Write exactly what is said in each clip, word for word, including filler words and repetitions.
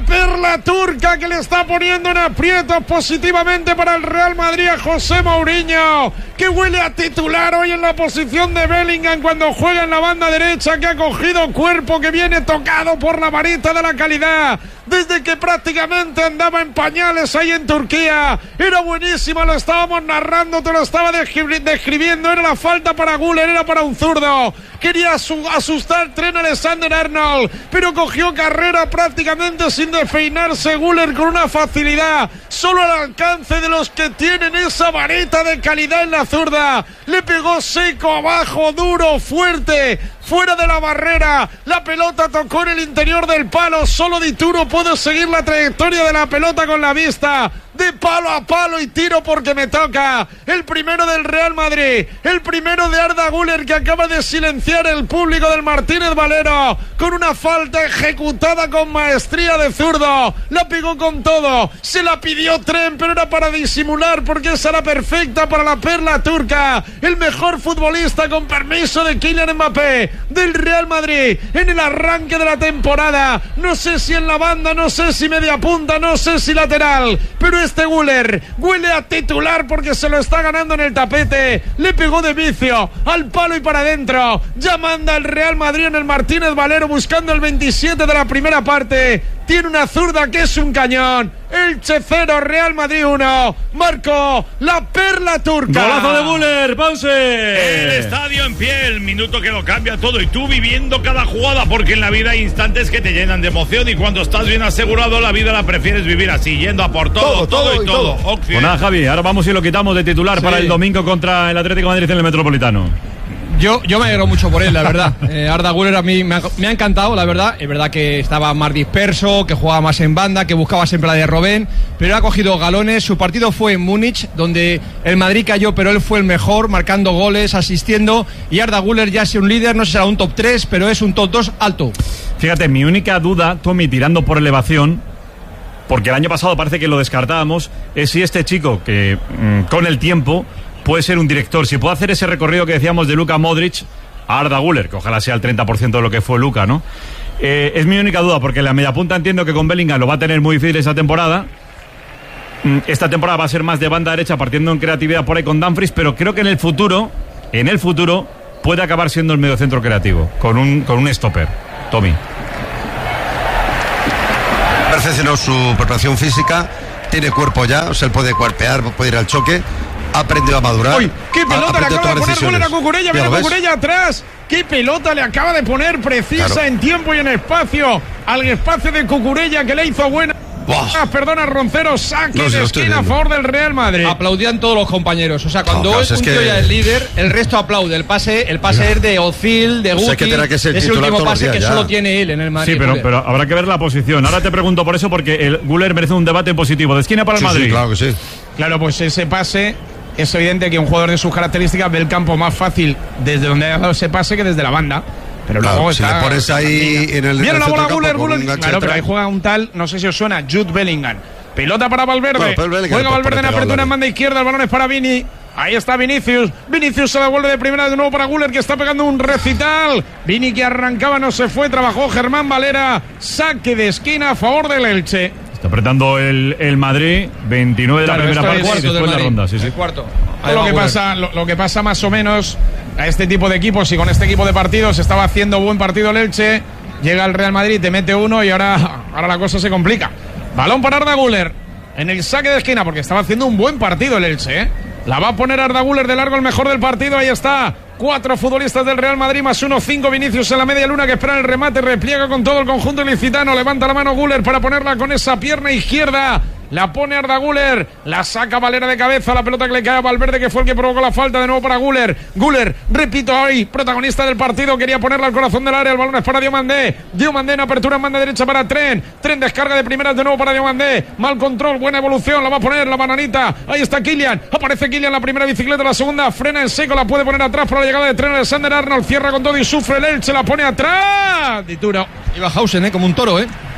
perla turca que le está poniendo en aprietos positivamente para el Real Madrid a José Mourinho, que huele a titular hoy en la posición de Bellingham cuando juega en la banda derecha, que ha cogido cuerpo, que viene tocado por la varita de la calidad desde que prácticamente andaba en pañales ahí en Turquía. Era buenísima, lo estábamos narrando, te lo estaba descri- describiendo, era la falta para Güler, era para un zurdo. Quería asustar Trent Alexander-Arnold, pero cogió carrera prácticamente sin despeinarse Güler con una facilidad solo al alcance de los que tienen esa vareta de calidad en la zurda. Le pegó seco abajo, duro, fuerte, fuera de la barrera. La pelota tocó en el interior del palo. Solo Dituro puede seguir la trayectoria de la pelota con la vista. De palo a palo y tiro porque me toca. El primero del Real Madrid, el primero de Arda Güler, que acaba de silenciar el público del Martínez Valero con una falta ejecutada con maestría de zurdo. La pegó con todo, se la pidió Trent, pero era para disimular porque esa era perfecta para la perla turca. El mejor futbolista, con permiso de Kylian Mbappé, del Real Madrid en el arranque de la temporada. No sé si en la banda, no sé si media punta, no sé si lateral, pero este Güler huele a titular porque se lo está ganando en el tapete. Le pegó de vicio al palo y para adentro. Ya manda el Real Madrid en el Martínez Valero buscando el veintisiete de la primera parte. Tiene una zurda que es un cañón. Elche cero, Real Madrid uno. Marcó la perla turca. Golazo de Güler, Pause. El estadio en pie, el minuto que lo cambia todo. Y tú viviendo cada jugada, porque en la vida hay instantes que te llenan de emoción. Y cuando estás bien asegurado, la vida la prefieres vivir así, yendo a por todo, todo, todo y todo. todo. Pues nada, Javi, ahora vamos y lo quitamos de titular sí. para el domingo contra el Atlético de Madrid en el Metropolitano. Yo, yo me alegro mucho por él, la verdad. Eh, Arda Güler a mí me ha, me ha encantado, la verdad. Es verdad que estaba más disperso, que jugaba más en banda, que buscaba siempre la de Robben, pero ha cogido galones. Su partido fue en Múnich, donde el Madrid cayó, pero él fue el mejor, marcando goles, asistiendo. Y Arda Güler ya es un líder, no sé si será un top tres, pero es un top dos alto. Fíjate, mi única duda, Tommy, tirando por elevación, porque el año pasado parece que lo descartábamos, es si este chico, que mmm, con el tiempo puede ser un director, si puede hacer ese recorrido que decíamos de Luka Modric a Arda Güler, que ojalá sea el treinta por ciento de lo que fue Luka, ¿no? Eh, es mi única duda, porque la media punta entiendo que con Bellingham lo va a tener muy difícil esa temporada. Esta temporada va a ser más de banda derecha, partiendo en creatividad por ahí con Dumfries, pero creo que en el futuro, en el futuro, puede acabar siendo el mediocentro creativo, con un, con un stopper. Tommy. Perfeccionó su preparación física, tiene cuerpo ya, o sea, él puede cuerpear, puede ir al choque. Ha aprendido a madurar. Uy, qué pelota le acaba de poner Güler a Cucurella. Mira Cucurella atrás. Qué pelota le acaba de poner precisa, claro, en tiempo y en espacio. Al espacio de Cucurella, que le hizo buena. Wow. Ah, perdona, Roncero, saque no, de esquina a favor del Real Madrid. Aplaudían todos los compañeros. O sea, cuando no, es un es tío que... ya el líder, el resto aplaude. El pase, el pase es de Ozil, de Guti. O sea, que que ser es el último pase días, que ya. solo tiene él en el Madrid. Sí, pero, pero habrá que ver la posición. Ahora te pregunto por eso, porque el Güler merece un debate positivo. De esquina para el sí, Madrid. Sí, claro que sí. Claro, pues ese pase, es evidente que un jugador de sus características ve el campo más fácil desde donde ha dado ese pase que desde la banda. Pero claro, luego si está, le pones ahí en el. Viene la bola Güler, Güler. Claro, pero ahí juega un tal, no sé si os suena, Jude Bellingham. Pelota para Valverde. Bueno, Bellingham, Juega Valverde en apertura en banda izquierda. El balón es para Vini. Ahí está Vinicius. Vinicius se devuelve de primera de nuevo para Güler, que está pegando un recital. Vini, que arrancaba, no se fue. Trabajó Germán Valera. Saque de esquina a favor del Elche. Está apretando el, el Madrid. veintinueve de claro, la primera parte. Cuarto Después de la ronda. Sí, sí. El cuarto. Lo que, pasa, lo, lo que pasa más o menos a este tipo de equipos, y con este equipo de partidos estaba haciendo buen partido el Elche. Llega el Real Madrid, te mete uno y ahora, ahora la cosa se complica. Balón para Arda Güler en el saque de esquina, porque estaba haciendo un buen partido el Elche, ¿eh? La va a poner Arda Güler de largo, el mejor del partido. Ahí está. Cuatro futbolistas del Real Madrid más uno, cinco. Vinicius en la media luna, que espera el remate. Repliega con todo el conjunto ilicitano. Levanta la mano Güler para ponerla con esa pierna izquierda. La pone Arda Güler, la saca Valera de cabeza, la pelota que le cae a Valverde, que fue el que provocó la falta, de nuevo para Güler. Güler, repito, hoy protagonista del partido, quería ponerla al corazón del área. El balón es para Diomandé. Diomandé en apertura en banda derecha para Trent. Trent descarga de primeras de nuevo para Diomandé. Mal control, buena evolución, la va a poner la bananita. Ahí está Kylian, aparece Kylian, la primera bicicleta, la segunda frena en seco, la puede poner atrás para la llegada de Trent Alexander-Arnold. Cierra con todo y sufre el Elche, la pone atrás. Dituro. Iba Hausen, ¿eh? Como un toro, ¿eh?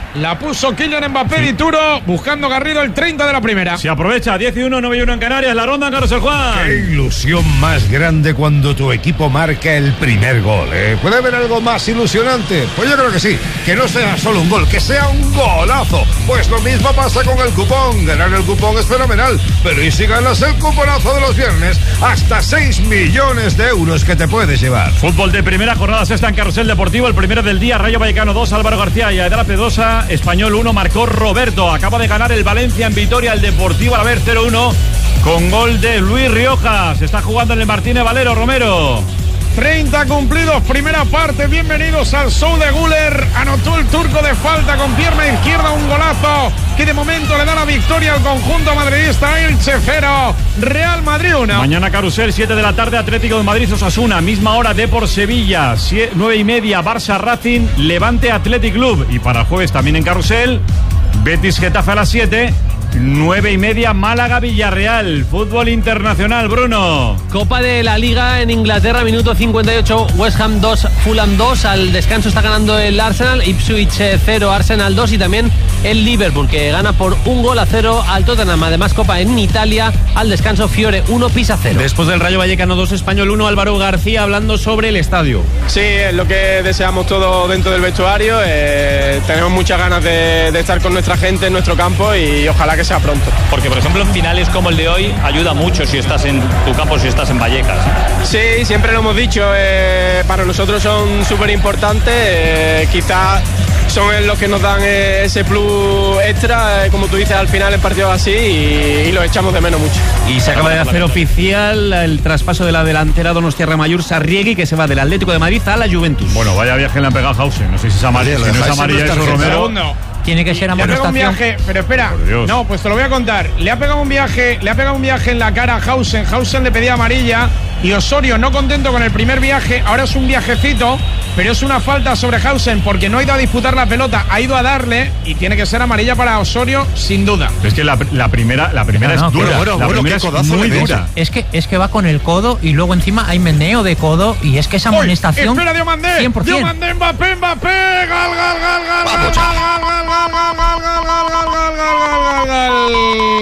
La puso Kylian Mbappé, sí. Dituro, buscando Garrido el treinta de la primera. Se aprovecha, diez y uno, nueve y uno en Canarias, la ronda, Carlos el Juan. Qué ilusión más grande cuando tu equipo marca el primer gol, ¿eh? ¿Puede haber algo más ilusionante? Pues yo creo que sí, que no sea solo un gol, que sea un golazo. Pues lo mismo pasa con el cupón. Ganar el cupón es fenomenal, pero ¿y si ganas el cuponazo de los viernes? Hasta seis millones de euros que te puedes llevar. Fútbol de primera, jornada sexta en Carrusel Deportivo, el primero del día, Rayo Vallecano dos, Álvaro García y Aedra Pedosa. Español uno, marcó Roberto. Acaba de ganar el Valencia en Vitoria, el Deportivo Alavés cero uno, con gol de Luis Rioja. Se está jugando en el Martínez Valero, Romero. treinta cumplidos, primera parte. Bienvenidos al show de Güler. Anotó el turco de falta con pierna izquierda, un golazo que de momento le da la victoria al conjunto madridista. Elche cero, Real Madrid uno. Mañana Carrusel, siete de la tarde, Atlético de Madrid Osasuna, misma hora Depor Sevilla, nueve y media Barça Racing, Levante Athletic Club. Y para el jueves también en Carrusel, Betis Getafe a las siete, nueve y media Málaga Villarreal. Fútbol internacional, Bruno. Copa de la Liga en Inglaterra, minuto cincuenta y ocho, West Ham dos, Fulham dos. Al descanso está ganando el Arsenal, Ipswich cero, Arsenal dos. Y también el Liverpool, que gana por un gol a cero al Tottenham. Además, Copa en Italia, al descanso Fiore uno, Pisa cero. Después del Rayo Vallecano dos, Español uno, Álvaro García hablando sobre el estadio. Sí, es lo que deseamos todos dentro del vestuario. Eh, tenemos muchas ganas de, de estar con nuestra gente en nuestro campo y ojalá que sea pronto. Porque, por ejemplo, en finales como el de hoy ayuda mucho si estás en tu campo, si estás en Vallecas. Sí, siempre lo hemos dicho, eh, para nosotros son súper importantes, eh, quizás son los que nos dan eh, ese plus extra, eh, como tú dices, al final en partidos así, y, y los echamos de menos mucho. Y se acaba de hacer oficial el traspaso de la delantera Donostiarra Mayur Sarriegui, que se va del Atlético de Madrid a la Juventus. Bueno, vaya viaje le han pegado a Hausen, no sé si es amarilla, si no es amarilla eso, Romero. Tiene que ser amonestación. Le ha pegado un viaje, pero espera, no, pues te lo voy a contar. Le ha pegado un viaje, le ha pegado un viaje en la cara a Hausen. Hausen le pedía amarilla y Osorio, no contento con el primer viaje, ahora es un viajecito, pero es una falta sobre Hausen porque no ha ido a disputar la pelota, ha ido a darle y tiene que ser amarilla para Osorio sin duda. Es que la, la primera, la primera no, no, es dura, bueno, la bueno, primera es muy dura. Es que es que va con el codo y luego encima hay meneo de codo y es que esa amonestación. Espera, Diomandé, cien por ciento. Diomandé, Mbappé, Mbappé, gal, gal, gal, gal, gal, gal, gal, gal, gal, gal, gal, gal, gal, gal, gal, gal,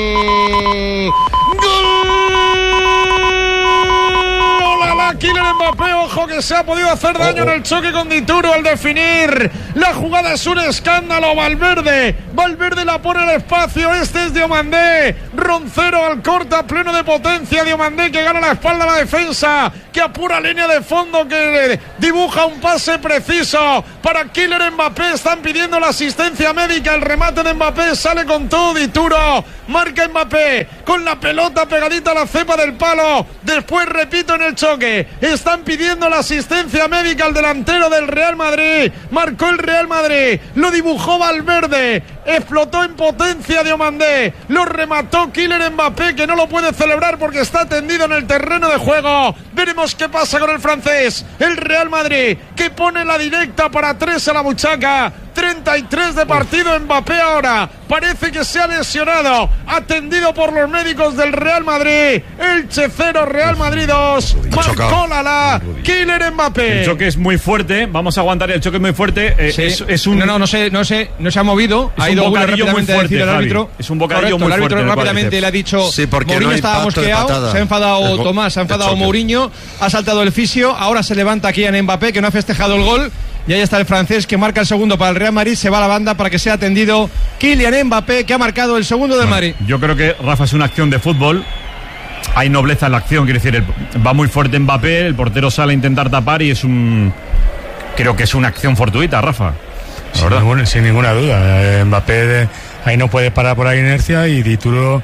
Kylian Mbappé, ojo que se ha podido hacer daño oh, oh. en el choque con Dituro al definir. La jugada es un escándalo. Valverde, Valverde la pone al espacio. Este es Diomandé. Roncero al corta, pleno de potencia. Diomandé que gana la espalda a la defensa, que apura línea de fondo, que dibuja un pase preciso para Kylian Mbappé. Están pidiendo la asistencia médica. El remate de Mbappé sale con todo. Dituro marca Mbappé con la pelota pegadita a la cepa del palo. Después repito en el choque. Están pidiendo la asistencia médica al delantero del Real Madrid. Marcó el Real Madrid. Lo dibujó Valverde. Explotó en potencia Diomandé. Lo remató Kylian Mbappé, que no lo puede celebrar porque está tendido en el terreno de juego. Veremos qué pasa con el francés. El Real Madrid, que pone la directa para tres a la buchaca. treinta y tres de partido. Mbappé ahora parece que se ha lesionado, atendido por los médicos del Real Madrid. Elche cero, Real Madrid dos. Marcó la Kylian Mbappé. El choque es muy fuerte, vamos a aguantar, el choque es muy fuerte. eh, sí. es, es un... no, no, no se, no se, no se ha movido, es ha ido un bocadillo muy fuerte, el árbitro. Es un bocadillo Correcto, muy el árbitro fuerte, rápidamente le ha dicho, sí, porque Mourinho no estaba mosqueado, se ha enfadado el, Tomás, se ha enfadado Mourinho, ha saltado el fisio, ahora se levanta Kylian Mbappé, que no ha festejado el gol. Y ahí está el francés que marca el segundo para el Real Madrid. Se va a la banda para que sea atendido Kylian Mbappé, que ha marcado el segundo del bueno, Madrid. Yo creo que, Rafa, es una acción de fútbol. Hay nobleza en la acción, quiere decir, el, va muy fuerte Mbappé, el portero sale a intentar tapar y es un... Creo que es una acción fortuita, Rafa. Sin, ninguna, sin ninguna duda. Eh, Mbappé de, ahí no puede parar por la inercia y Dituro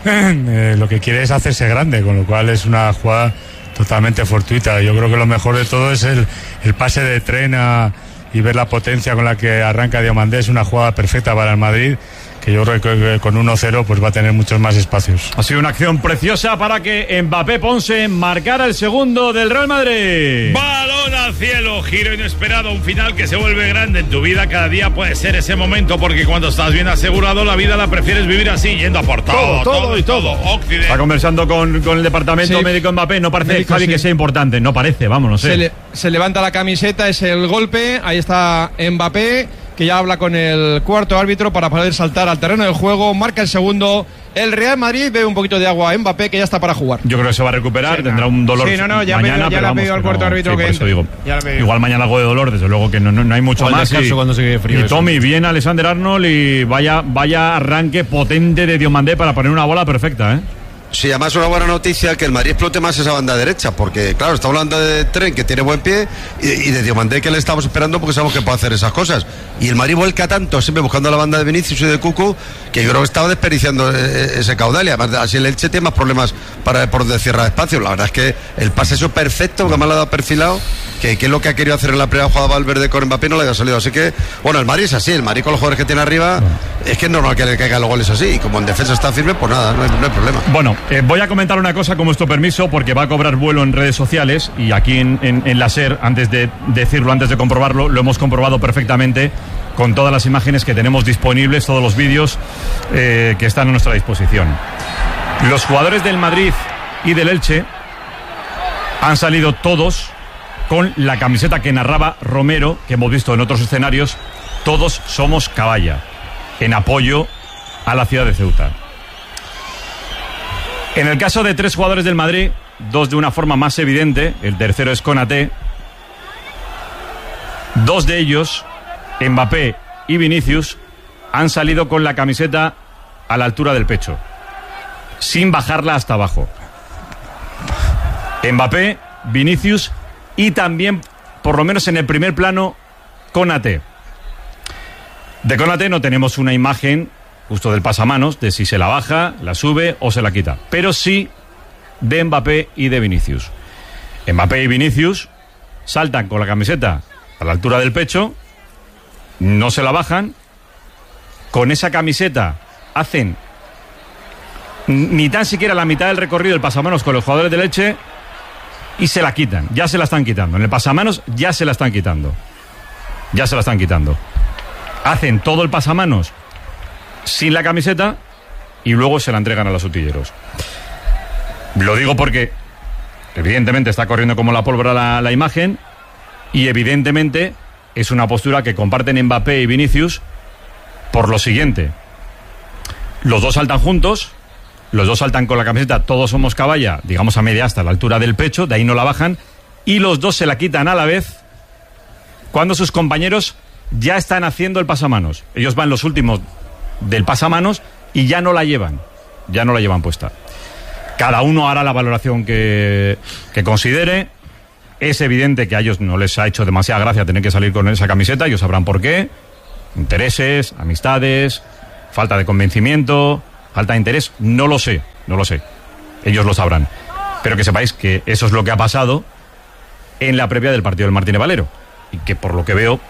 eh, lo que quiere es hacerse grande, con lo cual es una jugada totalmente fortuita. Yo creo que lo mejor de todo es el, el pase de tren a, y ver la potencia con la que arranca Diomandé. Es una jugada perfecta para el Madrid, que yo creo que con uno cero pues va a tener muchos más espacios. Ha sido una acción preciosa para que Mbappé Ponce marcara el segundo del Real Madrid. Balón al cielo, giro inesperado, un final que se vuelve grande en tu vida. Cada día puede ser ese momento, porque cuando estás bien asegurado, la vida la prefieres vivir así, yendo a por todo, todo, todo, todo y todo. Occidente. Está conversando con, con el departamento sí. médico Mbappé. No parece, médico, Javi, sí. que sea importante. No parece, vamos, no sé. Se, le, se levanta la camiseta, es el golpe. Ahí está Mbappé, que ya habla con el cuarto árbitro para poder saltar al terreno del juego. Marca el segundo el Real Madrid, bebe un poquito de agua a Mbappé, que ya está para jugar. Yo creo que se va a recuperar, sí, tendrá un dolor sí, no, no, ya mañana, me, ya pero le ha vamos, pedido al que cuarto no, árbitro sí, que por eso digo. Igual mañana algo de dolor, desde luego que no, no, no hay mucho o más. Y, cuando se quede frío y Tommy, bien Alexander Arnold, y vaya, vaya arranque potente de Diomandé para poner una bola perfecta, ¿eh? Sí, además una buena noticia que el Madrid explote más esa banda derecha, porque claro, está hablando de Tren, que tiene buen pie, y, y de Diomandé, que le estamos esperando porque sabemos que puede hacer esas cosas. Y el Madrid vuelca tanto, siempre buscando la banda de Vinicius y de Cucu, que yo creo que estaba desperdiciando ese caudal, y además así el Elche tiene más problemas para por de cierrar espacio. La verdad es que el pase es perfecto, que además lo ha dado perfilado, que, que es lo que ha querido hacer en la primera jugada Valverde con Mbappé, no le haya salido. Así que, bueno, el Madrid es así, el Madrid con los jugadores que tiene arriba, es que es normal que le caigan los goles así, y como en defensa está firme, pues nada, no hay, no hay problema. Bueno, eh, voy a comentar una cosa con vuestro permiso, porque va a cobrar vuelo en redes sociales, y aquí en, en, en la SER, antes de decirlo, antes de comprobarlo, lo hemos comprobado perfectamente con todas las imágenes que tenemos disponibles, todos los vídeos eh, que están a nuestra disposición. Los jugadores del Madrid y del Elche han salido todos con la camiseta que narraba Romero, que hemos visto en otros escenarios, todos somos caballa, en apoyo a la ciudad de Ceuta. En el caso de tres jugadores del Madrid, dos de una forma más evidente, el tercero es Konaté, dos de ellos, Mbappé y Vinicius, han salido con la camiseta a la altura del pecho, sin bajarla hasta abajo. Mbappé, Vinicius y también, por lo menos en el primer plano, Konaté. De Konaté no tenemos una imagen justo del pasamanos, de si se la baja, la sube o se la quita, pero sí de Mbappé y de Vinicius. Mbappé y Vinicius saltan con la camiseta a la altura del pecho, no se la bajan, con esa camiseta hacen ni tan siquiera la mitad del recorrido del pasamanos con los jugadores del Elche y se la quitan, ya se la están quitando. En el pasamanos ya se la están quitando, ya se la están quitando. Hacen todo el pasamanos sin la camiseta y luego se la entregan a los utilleros. Lo digo porque evidentemente está corriendo como la pólvora la, la imagen, y evidentemente es una postura que comparten Mbappé y Vinicius por lo siguiente: los dos saltan juntos, los dos saltan con la camiseta todos somos caballa, digamos a media asta, a la altura del pecho, de ahí no la bajan, y los dos se la quitan a la vez cuando sus compañeros ya están haciendo el pasamanos. Ellos van los últimos del pasamanos y ya no la llevan, ya no la llevan puesta. Cada uno hará la valoración que, que considere. Es evidente que a ellos no les ha hecho demasiada gracia tener que salir con esa camiseta, ellos sabrán por qué. Intereses, amistades, falta de convencimiento, falta de interés, no lo sé, no lo sé. Ellos lo sabrán. Pero que sepáis que eso es lo que ha pasado en la previa del partido del Martínez Valero, y que por lo que veo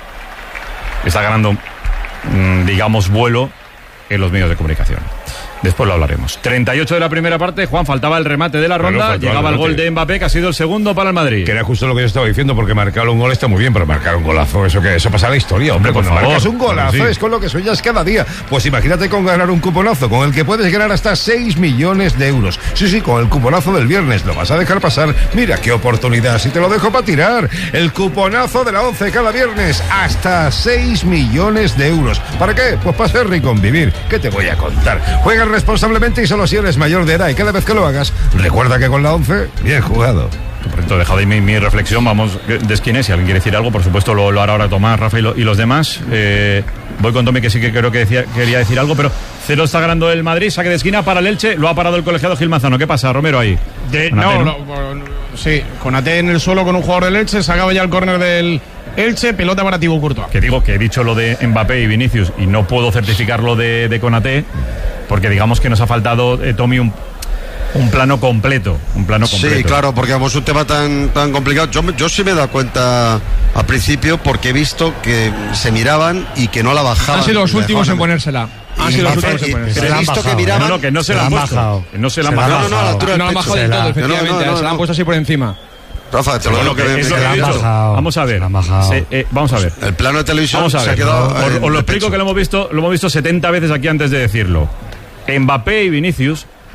está ganando, digamos, vuelo en los medios de comunicación. Después lo hablaremos. treinta y ocho de la primera parte, Juan, faltaba el remate de la ronda, claro, llegaba el gol de Mbappé, que ha sido el segundo para el Madrid. Que era justo lo que yo estaba diciendo, porque marcar un gol está muy bien, pero marcar un golazo, eso que eso pasa a la historia, hombre. Cuando marcas un golazo, sí, es con lo que sueñas cada día. Pues imagínate con ganar un cuponazo, con el que puedes ganar hasta seis millones de euros. Sí, sí, con el cuponazo del viernes, ¿lo vas a dejar pasar? Mira qué oportunidad, si te lo dejo para tirar. El cuponazo de la once cada viernes, hasta seis millones de euros. ¿Para qué? Pues para ser rico en vivir. ¿Qué te voy a contar? Juega responsablemente y solo si eres mayor de edad, y cada vez que lo hagas, recuerda que con la once, bien jugado. He dejado ahí mi, mi reflexión, vamos de esquines. Si alguien quiere decir algo, por supuesto lo, lo hará ahora Tomás, Rafa y, lo, y los demás. Eh, voy con Tommy, que sí que creo que decía, quería decir algo, pero cero está ganando el Madrid, saque de esquina para el Elche, lo ha parado el colegiado Gil Manzano. ¿Qué pasa, Romero, ahí? De, no, no, no, sí, Konaté en el suelo con un jugador del Elche, sacaba ya el córner del Elche, pelota para Thibaut Courtois. Que digo que he dicho lo de Mbappé y Vinicius y no puedo certificar lo de, de Konaté, porque digamos que nos ha faltado, eh, Tommy, un, un plano completo, un plano completo. Sí, claro, porque vamos, un tema tan, tan complicado. Yo, yo sí me he dado cuenta al principio, porque he visto que se miraban y que no la bajaban. Han sido los últimos en ponérsela. Han sido los últimos en ponérsela. Pero he visto que miraban. No, no, que no se, se la han bajado. No se la han bajado. No, no, a la altura del pecho. No la han bajado del todo, efectivamente. No, no, no, se la han puesto así por encima. Rafa, te lo digo que, que, es lo que he dicho. Vamos a ver. Se, eh, vamos a ver. El plano de televisión vamos a ver. Se ha quedado. Os, os lo explico, que lo hemos visto, lo hemos visto setenta veces aquí antes de decirlo. Mbappé y Vinicius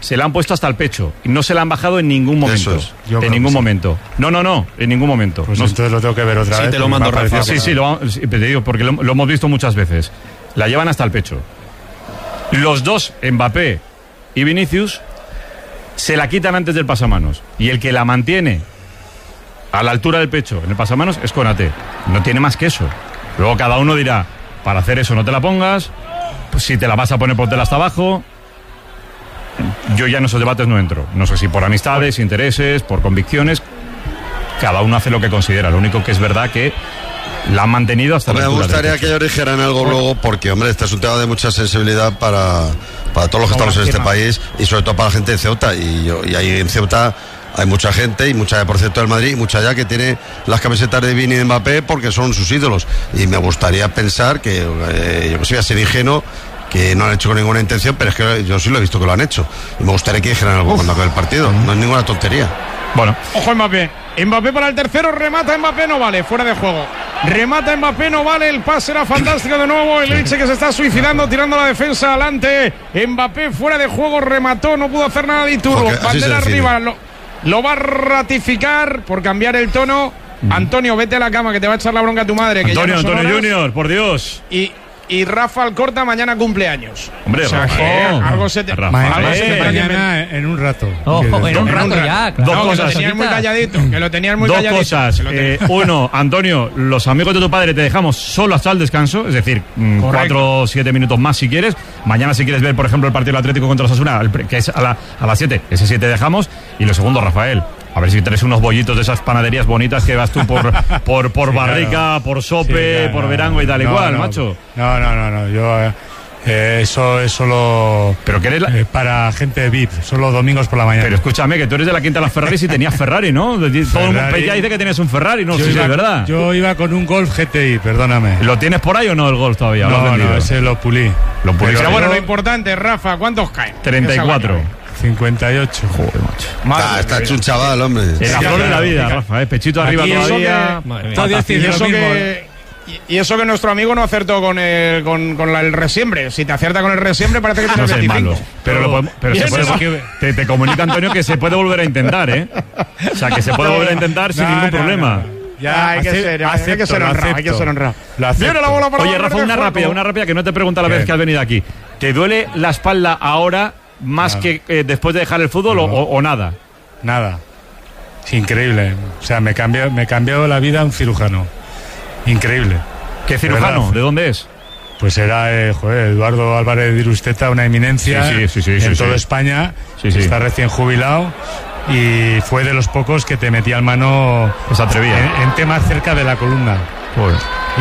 se la han puesto hasta el pecho y no se la han bajado en ningún momento. Es. En ningún sí. momento. No, no, no, en ningún momento. Pues no, entonces lo tengo que ver otra sí, vez. Te lo mando, Rafa. Sí, sí, lo, sí, te digo, porque lo, lo hemos visto muchas veces. La llevan hasta el pecho. Los dos, Mbappé y Vinicius, se la quitan antes del pasamanos. Y el que la mantiene a la altura del pecho en el pasamanos es Konaté. No tiene más que eso. Luego cada uno dirá, para hacer eso no te la pongas, pues si te la vas a poner, póntela hasta abajo. Yo ya en esos debates no entro. No sé si por amistades, intereses, por convicciones. Cada uno hace lo que considera. Lo único que es verdad que la han mantenido hasta la altura. Me gustaría que ellos dijeran algo bueno. luego, porque, hombre, este es un tema de mucha sensibilidad para, para todos los que estamos en este país y sobre todo para la gente de Ceuta. Y, yo, y ahí en Ceuta hay mucha gente y mucha, por cierto, del Madrid, y mucha ya que tiene las camisetas de Vini y de Mbappé porque son sus ídolos. Y me gustaría pensar que, eh, yo que soy a ser ingenuo, que no lo han hecho con ninguna intención, pero es que yo sí lo he visto que lo han hecho. Y me gustaría que dijeran algo Uf. cuando acabe el partido. No es ninguna tontería. Bueno. Ojo Mbappé. Mbappé para el tercero, remata Mbappé, no vale, fuera de juego. Remata Mbappé, no vale, el pase era fantástico de nuevo, el Elche que se está suicidando, tirando la defensa adelante. Mbappé fuera de juego, remató, no pudo hacer nada de Iturbo. Bandera arriba, lo, lo va a ratificar por cambiar el tono. Mm. Antonio, vete a la cama que te va a echar la bronca a tu madre. Que Antonio, ya no Antonio Junior, por Dios. Y... Y Rafa Alcorta mañana cumpleaños. Hombre, o sea, Rafa, que oh, algo se te, Rafa, algo se te mañana en un rato. Ojo, oh, en un rato ya. Claro. Dos no, cosas. Que lo tenías muy calladito. Que lo tenías muy Dos calladito. cosas. Eh, uno, Antonio, los amigos de tu padre te dejamos solo hasta el descanso, es decir, mmm, cuatro o siete minutos más si quieres. Mañana si quieres ver, por ejemplo, el partido del Atlético contra Osasuna, que es a, la, a las siete, ese siete dejamos. Y lo segundo, Rafael, a ver si traes unos bollitos de esas panaderías bonitas que vas tú por por, por sí, Barrica, claro. por Sope, sí, claro, por Verango y tal y no, cual, no, macho. No, no, no, no, yo... Eh, eso es solo pero que eres la... eh, para gente V I P, solo domingos por la mañana. Pero escúchame, que tú eres de la quinta de las Ferraris y tenías Ferrari, ¿no? Todo el mundo ya dice que tienes un Ferrari, no sé si es verdad. Yo iba con un Golf G T I, perdóname. ¿Lo tienes por ahí o no el Golf todavía? No, no, ese lo pulí. Lo pulí. Pero, pero bueno, lo importante, Rafa, ¿cuántos caen? treinta y cuatro. cincuenta y ocho. Joder, macho. Ah, está hecho un chaval, hombre. En la flor de la vida, Rafa, ¿eh? Pechito arriba todavía. Y eso que... Y eso que nuestro amigo no acertó con el con, con la, el resiembre. Si te acierta con el resiembre parece que tienes no veinticinco. Malo. Pero, lo podemos, pero se puede, te, te comunica Antonio que se puede volver a intentar, ¿eh? O sea, que se puede volver a intentar sin no, ningún no, problema. No, no. Ya, hay, que ser, acepto, hay que ser honrado, hay que ser honrado. Viene la bola para Oye, Rafa, una rápida, una rápida que no te pregunta la vez que has venido aquí. ¿Te duele la espalda ahora más no. que eh, después de dejar el fútbol no. o, o nada? Nada. Es increíble. O sea, me cambió, me cambió la vida un cirujano. Increíble. ¿Qué cirujano? ¿De dónde es? Pues era, eh, joder, Eduardo Álvarez de Irusteta, una eminencia sí, sí, sí, sí, en sí, toda sí. España. Sí, sí. Está recién jubilado y fue de los pocos que te metía mano Se atrevía. En, en temas cerca de la columna. Joder.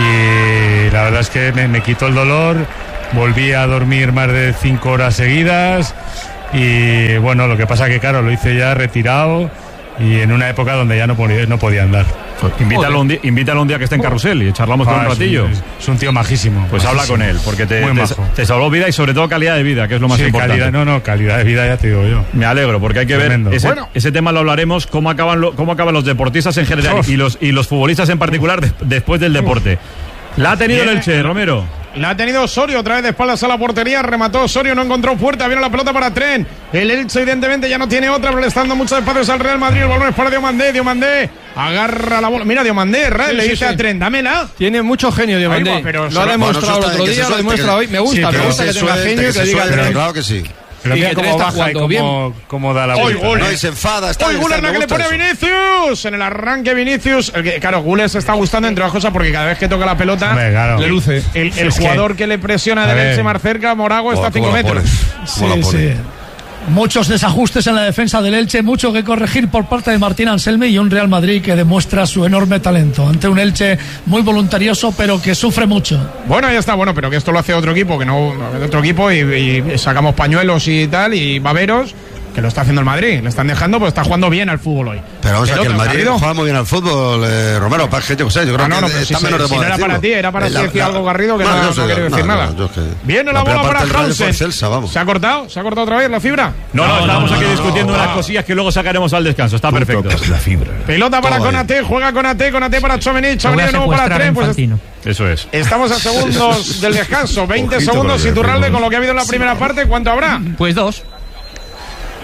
Y la verdad es que me, me quitó el dolor, volví a dormir más de cinco horas seguidas y bueno, lo que pasa que claro, lo hice ya retirado y en una época donde ya no podía, no podía andar. Pues invítalo, un día, invítalo un día que esté en Carrusel y charlamos ah, con un ratillo. Es un, es un tío majísimo. Pues majísimo. Habla con él, porque te, te, te salvó vida y sobre todo calidad de vida, que es lo más sí, importante. Calidad, no, no, calidad de vida ya te digo yo. Me alegro, porque hay que Tremendo. ver ese, bueno. ese tema lo hablaremos, cómo acaban, lo, cómo acaban los deportistas en general oh. y, los, y los futbolistas en particular de, después del deporte. La ha tenido el Elche, Romero. La ha tenido Osorio, otra vez de espaldas a la portería, remató Osorio, no encontró puerta, viene la pelota para Tren. El Elche evidentemente ya no tiene otra, pero le está dando muchos espacios al Real Madrid, el balón es para Diomandé, Diomandé agarra la bola, mira Diomandé, sí, le sí, dice sí. a Tren, dámela. Tiene mucho genio Diomandé, Ay, pero lo ha demostrado bueno, el otro día, lo demuestra hoy, me gusta, sí, me gusta que, que tenga genio y que diga Tren. Claro que sí. Pero mira cómo baja y cómo, cómo da la vuelta. Hoy no, y se enfada. Está Hoy Guller la que le pone a Vinicius. En el arranque Vinicius. El que, claro, Guller se está gustando entre las cosas porque cada vez que toca la pelota Hombre, claro. le luce. El, el jugador que, que le presiona del Elche más cerca, Morago, está a cinco metros. Sí, sí. Muchos desajustes en la defensa del Elche, mucho que corregir por parte de Martín Anselmi y un Real Madrid que demuestra su enorme talento ante un Elche muy voluntarioso pero que sufre mucho. Bueno, ya está, bueno, pero que esto lo hace otro equipo, que no otro equipo y, y sacamos pañuelos y tal y baberos. Que lo está haciendo el Madrid, le están dejando, pues está jugando bien al fútbol hoy. Pero vamos a que el Madrid Garrido juega muy bien al fútbol, eh, Romero, para que yo sé, yo creo no, no, que está si menos de si no era para ti, era para ti decir algo Garrido que no, no, no, no quiero decir no, nada. No, que Viene la, la bola para Hansen. ¿Se ha cortado? ¿Se ha cortado otra vez la fibra? No, no, estábamos aquí discutiendo unas cosillas que luego sacaremos al descanso, está perfecto. La fibra. Pelota para Konaté, juega Konaté, Konaté para Tchouaméni, Tchouaméni de nuevo para Tren, pues eso es. Estamos a segundos del descanso, veinte segundos Iturralde con lo que ha habido en la primera parte, ¿cuánto habrá? Pues dos.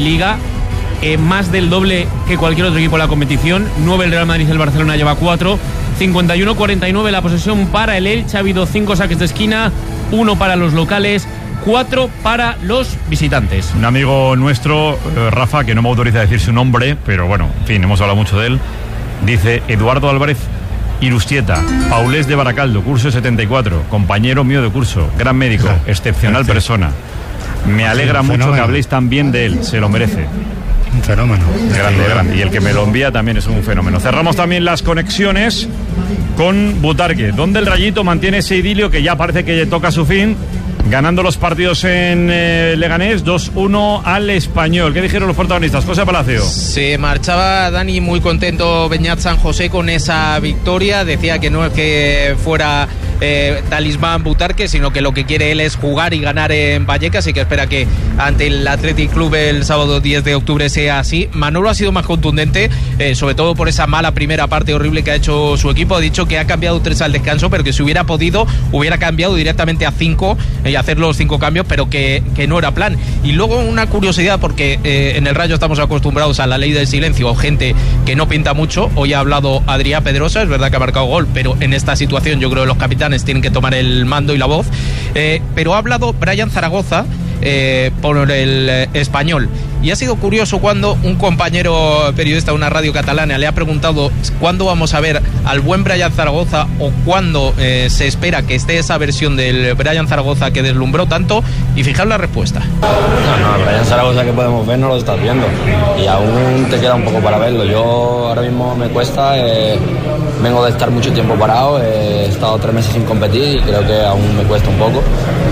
Liga eh, más del doble que cualquier otro equipo de la competición. nueve el Real Madrid, el Barcelona lleva cuatro. cincuenta y uno cuarenta y nueve la posesión para el Elche. Ha habido cinco saques de esquina, uno para los locales, cuatro para los visitantes. Un amigo nuestro, eh, Rafa, que no me autoriza a decir su nombre, pero bueno, en fin, hemos hablado mucho de él, dice: Eduardo Álvarez Irustieta, Paulés de Baracaldo, curso setenta y cuatro, compañero mío de curso, gran médico, excepcional persona. Me alegra mucho que habléis tan bien de él, se lo merece. Un fenómeno. Grande, grande. Y el que me lo envía también es un fenómeno. Cerramos también las conexiones con Butarque, donde el Rayito mantiene ese idilio que ya parece que toca su fin, ganando los partidos en eh, Leganés dos uno al Español. ¿Qué dijeron los protagonistas? José Palacio. Se marchaba Dani muy contento Beñat San José con esa victoria. Decía que no es que fuera eh, talismán Butarque, sino que lo que quiere él es jugar y ganar en Vallecas, y que espera que ante el Athletic Club el sábado diez de octubre sea así. Manolo ha sido más contundente, eh, sobre todo por esa mala primera parte horrible que ha hecho su equipo. Ha dicho que ha cambiado tres al descanso, pero que si hubiera podido hubiera cambiado directamente a cinco y hacer los cinco cambios, pero que, que no era plan. Y luego una curiosidad, porque eh, en el Rayo estamos acostumbrados a la ley del silencio, o gente que no pinta mucho. Hoy ha hablado Adrián Pedrosa, es verdad que ha marcado gol, pero en esta situación yo creo que los capitanes tienen que tomar el mando y la voz. Eh, pero ha hablado Brian Zaragoza eh, por el eh, Español. Y ha sido curioso cuando un compañero periodista de una radio catalana le ha preguntado cuándo vamos a ver al buen Brian Zaragoza, o cuándo eh, se espera que esté esa versión del Brian Zaragoza que deslumbró tanto, y fijaos la respuesta. No, no, Brian Zaragoza que podemos ver no lo estás viendo, y aún te queda un poco para verlo. Yo ahora mismo me cuesta, eh, vengo de estar mucho tiempo parado, eh, he estado tres meses sin competir y creo que aún me cuesta un poco.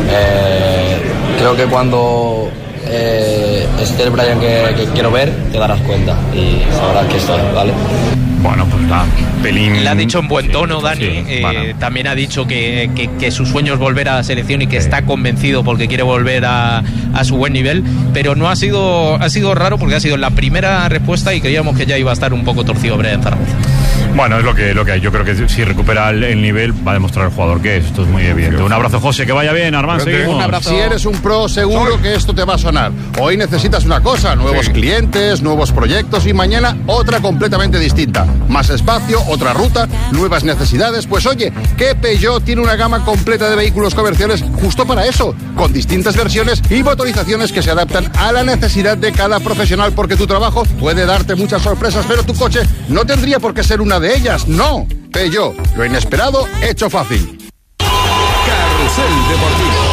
Eh, creo que cuando Eh, este es el Brian que, que quiero ver, te darás cuenta y sabrás que estoy, ¿vale? Bueno, pues nada, pelín. Le ha dicho en buen tono, Dani. Sí, eh, bueno. También ha dicho que, que, que su sueño es volver a la selección y que sí. Está convencido porque quiere volver a, a su buen nivel. Pero no ha sido, ha sido raro, porque ha sido la primera respuesta y creíamos que ya iba a estar un poco torcido Brian Zaragoza. Bueno, es lo que, lo que hay. Yo creo que si recupera el, el nivel va a demostrar el jugador que es. Esto es muy evidente. Un abrazo, José, que vaya bien. Armán, seguimos. Un abrazo. Si eres un pro, seguro que esto te va a sonar. Hoy necesitas una cosa, nuevos sí. clientes, nuevos proyectos, y mañana otra completamente distinta. Más espacio, otra ruta, nuevas necesidades. Pues oye, que Peugeot tiene una gama completa de vehículos comerciales justo para eso, con distintas versiones y motorizaciones que se adaptan a la necesidad de cada profesional, porque tu trabajo puede darte muchas sorpresas, pero tu coche no tendría por qué ser una de ellas. No, Peugeot, lo inesperado hecho fácil. Carrusel Deportivo.